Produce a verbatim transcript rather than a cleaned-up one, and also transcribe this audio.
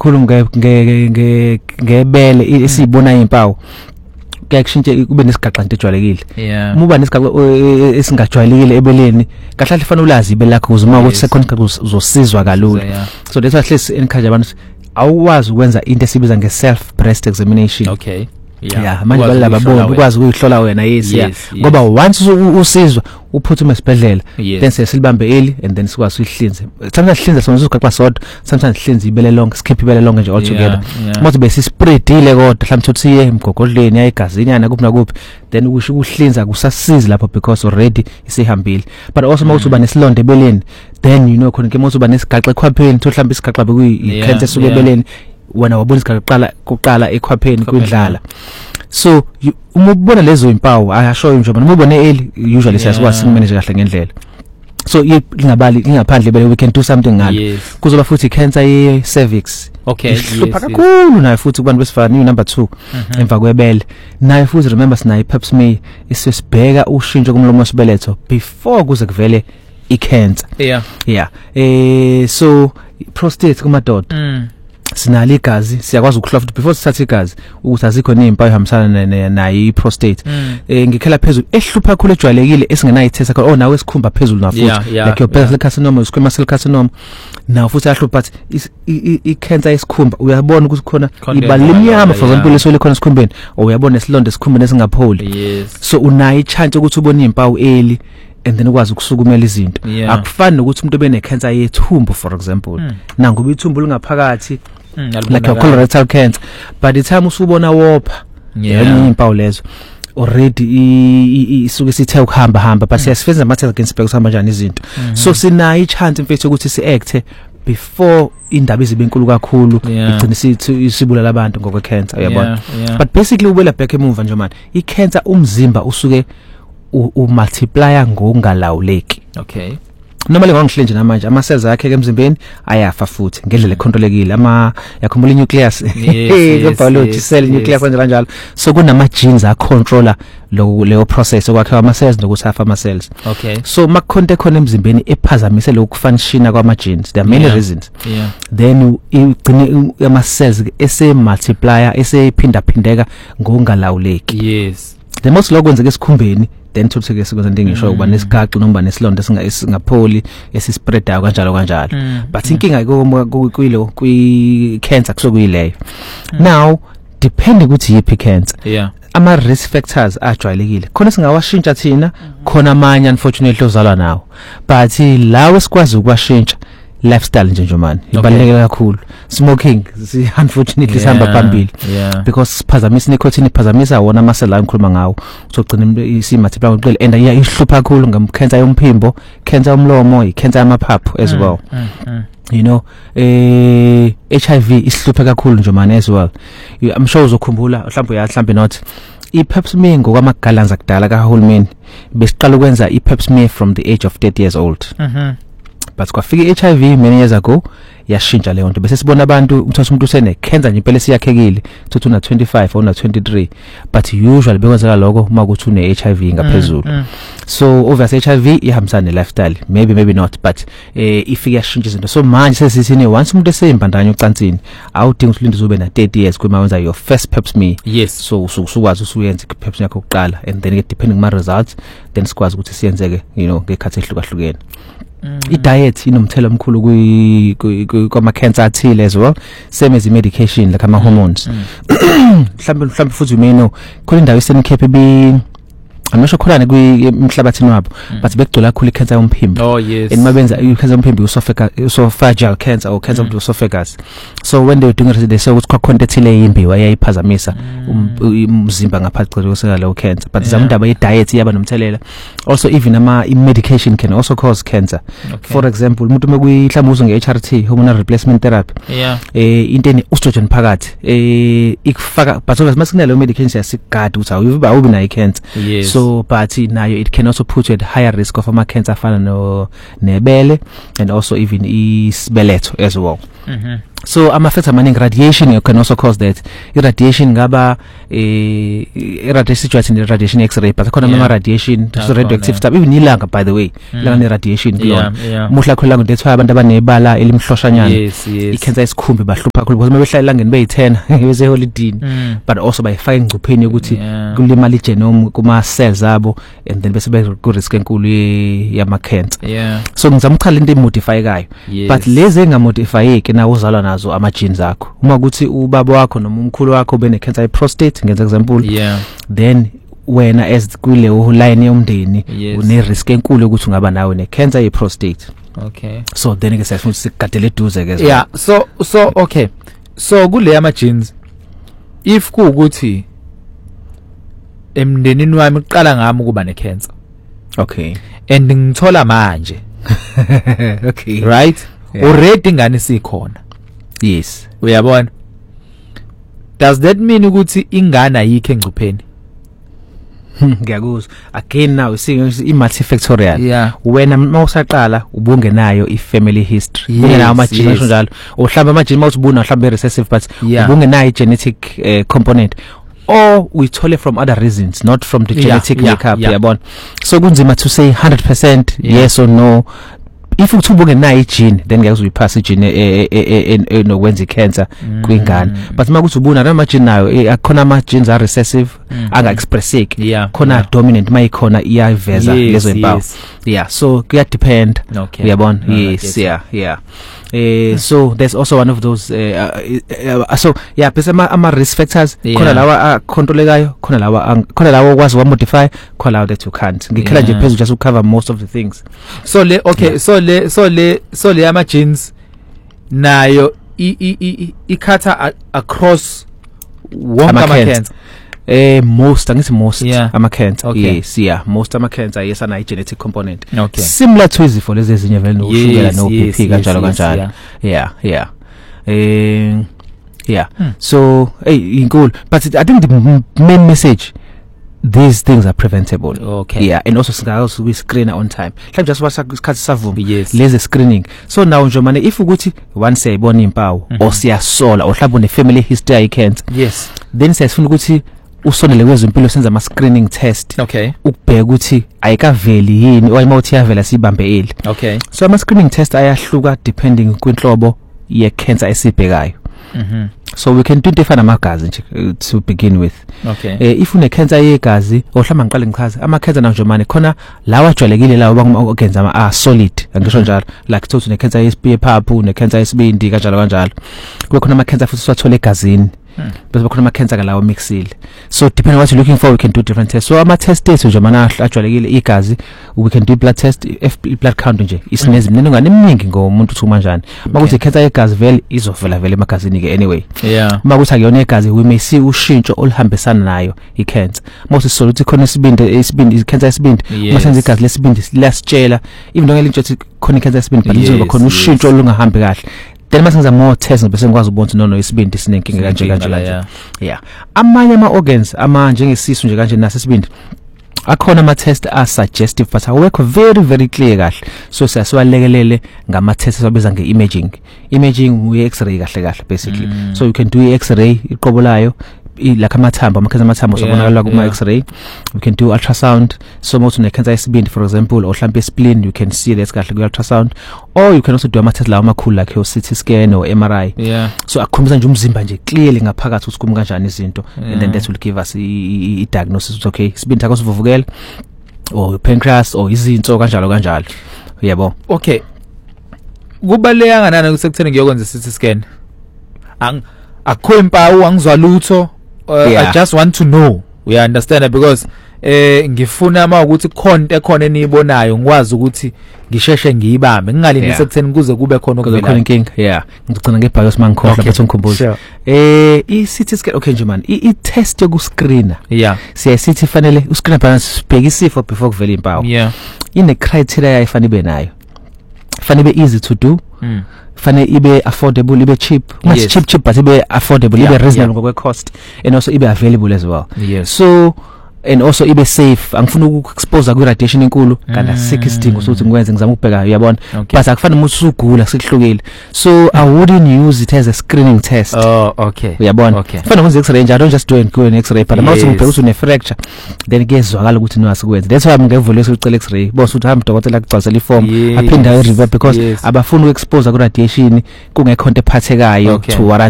kakhulu nge nge ngebele esibona impawu kuyakushintshe kube nesigaxa into ejwayelekile yeah uma uba nesigaxa esingajwayelekile ebeleni kahle kahle fanele ulazi ibele lakho uzuma ukuthi second uzosizwa kalula so that's why hlesi encourage abantu awukwazi ukwenza into esibiza nge self breast examination. Okay. Yeah, yeah manje balaba bona ukwazi ukuyihlola wena yes yeah ngoba once usizwa uphuthume esibhedlela then sesilibambe early and then sikwazi uyihlinze sometimes sihlinze sona usigaxa sodwa sometimes sihlinze ibele lonke skip ibele lonke nje all together manje bese spreadile kodwa mhlawumbe uthi siye emgogodleni ayigazini yana kuphi nakuphi then ukusho ukuhlinza kusasiza lapho because already isihambile but also mawuthi uba nesilonde ebeleni then you know khona ke mawuthi uba nesigaxa ekhwapheni uthi mhlawumbe isigaxa bekuyi cancer suke ebeleni wena wabona isiqala kuqala ekhwapheni kudlala so uma ubona lezo impawu ayasho nje uma ubone early usually siyakwazi ukumanage kahle ngendlela so ingabali ingaphandle bele we can do something ngalo kuzoba futhi cancer ye cervix okay hlupha kakhulu nayo futhi kubantu besifana i number two emva kwebele nayo futhi remember sinayo pap smear isibheka ushintsho kumlomo wesibeletho before kuze kuvele i cancer yeah yeah eh so prostate kumadoda mm sinali igazi siyakwazi ukuhlola futhi before sithathe igazi ukuthi azikho nezimpawu ehambisana nayo i prostate eh ngikhela phezulu ehlupha kakhulu ejwayelekile esingenayo itest oh nawe esikhumba phezulu na futhi like your basal carcinoma squamous cell carcinoma now futhi ahlupha but i cancer yesikhumba uyabona ukuthi khona ibali lemnyama for example lesole khona esikhumbeni or uyabona isilonda esikhumbeni esingapholi so unayo ichance ukuthi ubone izimpawu early and then ukwazi ukusukumela izinto akufani nokuthi umuntu obene cancer yethumbu for example nangoba ithumbu lingaphakathi like a colorectal cancer but the time usubona wopha yenye impawu lezo already isuke sithe ukuhamba hamba but siyasifeza ama test against back ukuhamba njani izinto so sinayo ichance mfethu ukuthi si act before indaba izibe enkulu kakhulu igcina sithi isibulala abantu ngokwe cancer uyabona but basically ubela back emuva nje manje i cancer umzimba usuke u multiply ngokungalawuleki. Okay. Normally ngangihlenje nje namanje ama cells akhe ke emzimbeni ayafa futhi ngendlela econtrolekile ama yakhumbula nucleus yes biology cell nucleus kwenza kanjalo so kunama genes a controller lo leyo process okwakhe ama cells nokuthi afa ama cells. Okay. So makhonte khona emzimbeni ephazamise lokhu functiona kwama genes there are many yeah. reasons. Yeah. Then igcine ama cells ese multiplier ese phinda phindeka ngokungalawuleki. Yes. The most lokwenzeka esikhumbeni then thutheke sikwenza into engisho kuba nesigaxa noma nesilonda singapholi esispreadayo kanjalo kanjalo but inkinga kuyilo kwi cancer kusokuyileyo now depending ukuthi yipi cancer yeah ama risk factors ajwayelekile khona singawashintsha thina khona amanye unfortunately ozalwa nawo but lawe sikwazi ukwashintsha lifestyle nje nje man ibaluleke kakhulu smoking si unfortunately sihamba phambili because siphazamisa nicotine iphazamisa wona amasela engikhuluma ngawo uzogcina isimathipla ngoqele and iya ihlupha kakhulu ngemcancer yomphimbo cancer yomlomo icancer yamaphaphu as well you know eh H I V isihlupha kakhulu nje man as well I'm sure uzokhumbula mhlawumbe ya mhlawumbe not i pap smear ngokwamagalanza kudala kahulumeni besiqala ukwenza i pap smear from the age of thirty years old mhm but kwafika i H I V many years ago yashintsha leyo nto bese sibona abantu uthatha umuntu usene cancer nje impela siyakhekile uthi una twenty-five or una twenty-three but usually bekwenzeka lokho uma kuthi une H I V ngaphezulu mm, mm. so obviously H I V ihambisana ne lifestyle maybe maybe not but eh ifika yashintsha izinto so manje sesithini once umuntu esembandanya ucansini awudinga ukulinde uzobe na thirty years kuma wenza your first pap smear yes so usukwazi usuyenza i pap smear yakho kuqala and then depending ma results then sikwazi ukuthi siyenzeke you know ngekhathi ehlukahlukene. Mm. I diet inomthelo omkhulu kwi kwama cancer athile as well same as i medication like ama hormones mhlambe mhlambe futhi you may know khona indawo esenikhepe bi amasho khona kwimhlabathini wabo but bekugcola kakhulu icancer yomphimbo oh yes and mabenza icancer yomphimbo esophageal cancer or cancer of the esophagus so when they doing it they say ukuthi kwa content ile imbiwa yayiphazamisa umzimba ngaphansi kweseka leyo cancer but zamndaba ye diet yaba nomthelela also even ama medication can also cause cancer for example umuntu mekuyihlambe uzo nge H R T hormonal replacement therapy yeah eh into ene estrogen phakathi eh ikufaka but obviously masinale medication siyasigada ukuthi awuyiba awubi nayo cancer yes so but nayo it can also put you at higher risk of ama cancer fana no nebele and also even isibeletho as well. Mhm. So ama effects amaningi. Radiation can also cause that. Irradiation ngaba eh irradiation situation in radiation x-ray, but khona ama radiation to radioactive stuff, even ilanga by the way ilanga ne radiation kulona muhla khulanga ndethu abantu abanebala elimhloshanyana ikhenza isikhumbi bahlupha kakhulu because mabehlala elangeni beyi ten bese holiday, but also bayifaka ingcupheni ukuthi kulimala igenome kuma cells abo, and then bese be ku risk enkulu yama cancer. So ngizama ukhala into emodify kayo, but lezi engamodifyeki na uzalwa nazo ama genes akho. Uma ukuthi ubaba wakho noma umkhulu wakho bene cancer prostate ngenza example, yeah, then wena as kuleyo line yomndeni une risk enkulu ukuthi ungaba nawe ne cancer ye prostate. Okay, so then ke siyafuna sigadele eduze ke. Yeah, so so okay, so kule ama genes if kuukuthi emndenini wami uqala ngami ukuba ne cancer, okay, and ngithola manje okay, right, yeah, already ingane sikhona, yes, uyabona, does that mean ukuthi ingane ayikho engcupheni? Ngiyakuzwa again now seeing i multifactorial. Yeah, wena mawusaqala ubungenayo i family history, ubungenayo ama genes njalo, uhlamba ama genes mawusubuna uhlamba recessive, but ubungenayo i genetic uh, component, or we told it from other reasons, not from the genetic yeah, makeup. Yeah, yabona. So kunzima to say one hundred percent yeah, yes or no. If utubunge na i gene, then ngeke uyipass i gene eh eh no wenza cancer kwingane, but makuthi ubuna ama gene nayo akhona ama genes are recessive anga expressic, khona dominant mayikhona iyaveza lezo impawu. Yeah, so kuya depend. Uyabona? Yes, yeah, yeah. Uh, so there's also one of those uh, uh, uh, so yeah, bese ama risk factors khona lawa controlekayo, khona lawa khona lawa kwazi wa modify, khona lawa that you can't. Ngikhela nje phezulu just to cover most of the things. So le okay, yeah, so le so le so le ama genes nayo i i ikhatha across wonke ama cancer. Eh most angithi most yeah, ama cancer. Okay. Yes, yeah, most ama cancer yes ana genetic component. Okay. Similar to izifo lezi ezinye vele no sugar no B P kanjalo kanjalo. Yeah, yeah. Eh yeah. Hmm. So hey inkulu, but it, I think the main message, these things are preventable. Okay. Yeah, and also singakwazi we screen on time. Mhlawumbe just wasa isikhathi savuma. Yes. Lezi screening. So now nje manje if ukuthi once ayibona impawu or siyasola or mhlawumbe une family history ya cancer. Yes. Then siyafuna ukuthi usonele kwezimpilo senza ama screening test. Okay. Ukubheka ukuthi ayikaveli yini or imawuthi yavela sibambe eli. Okay. So ama screening test ayahluka depending kwinhlobo ye cancer esibhekayo. Mhm. So we can do different amagazi nje uh, to begin with. Okay. Eh if une cancer yegazi ohlamba ngiqale ngichaza ama cancer nawo nje manje khona lawa ajwayelekile lawo bakuma organs ama ah solid angisho njalo, like thothi une cancer yephaphu, une cancer yesibindi kanjalo kanjalo. Kube khona ama cancer futhi siwathola egazini. Hmm. Bese bakhona ama cancer lawo mixile. So depending on what you're looking for, we can do different tests. So ama test ethu nje mana ajwayelekile igazi, we can do blood test, F blood count nje isinezi mniningane eminingi ngomuntu uthi manjani. Makuthi cancer yegazi vele izovela vele emagazini ke anyway. Yeah. Makuthi akuyona igazi, we may see ushintsho olihambisana nayo i cancer. Mose soluthi khona isibindi isibindi i cancer isibindi, masenze igazi lesibindi lasitshela even though ngelinto ethi khona i cancer isibindi, but lizoba khona ushintsho olungahambi kahle. Then masenza more tests bese ngikwazi ukubona no no isibindi sinenkinga kanje kanje kanje. Yeah. Amanye ama organs ama njengesisu nje kanje nase sibindi akhona ama test are suggestive but awekho very very clear kahle. So siyasiwalekelele ngama tests ababiza nge imaging. Imaging uye x-ray kahle kahle basically. Mm. So you can do x-ray iqobo layo like amathambo amakhenza amathambo sobonakala kuma x-ray. We can do ultrasound, so most une cancer isibindi for example or mhlambe spleen, you can see that's kahle ku ultrasound, or you can also do ama test lawo amakhulu like your C T scan or M R I. Yeah. So akhombisa nje umzimba nje clearly ngaphakathi ukuthi kuma kanjani izinto, yeah, and then that will give us i diagnosis ukuthi okay isibindi akho sivuvukela or pancreas or izinto kanjalo kanjalo. Yebo. Okay. Kubaleka kanani kusekutheni ngiyokwenza C T scan? Ang akho impawu angizwa lutho. Uh, yeah. I just want to know. We understand that because eh ngifuna ama ukuthi khonto ekhona enibonayo ngikwazi ukuthi ngisheshe ngiyibambe ngingalindi sekutheni kuze kube khona okuvela khona inkinga. Yeah, ngicina ngebhayos mangikhohla bese ngikhumbuza. Eh i C T scan okay nje man i test yoku screena. Yeah. Siya C T fanele uscreena balance bheka isifo before kuvela impawu. Yeah. Ine criteria ayifani be nayo. Fanele be easy to do. Mm. Fanele ibe affordable, ibe cheap. Not yes. cheap cheap but ibe affordable, yeah, ibe reasonable, yeah, ngokwe cost, and also ibe available as well. Yes. So and also ibe safe. Angifuni ukuexpose ku radiation enkulu kana sick isidingo sokuthi ngikwenze ngizama ukubheka uyabona, but akufani umuntu usugula sikuhlukile, so I wouldn't use it as a screening test. Oh okay, uyabona, okay. Fana kwenza x-ray nje, I don't just do and go an x-ray, but mawuthi ngibheka ukuthi une fracture then kezwakala ukuthi niwasikwenza. That's why ngivule ukucela x-ray boss uthi hamba udokotela akugcwasela iform aphinda ayiriver because abafuni ukuexpose ku radiation kungekho into ephathekayo to warrant